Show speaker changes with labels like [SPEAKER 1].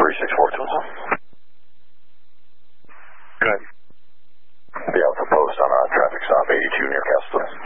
[SPEAKER 1] 364.
[SPEAKER 2] Good.
[SPEAKER 1] Yeah, it's a post on a traffic stop 82 near Castle.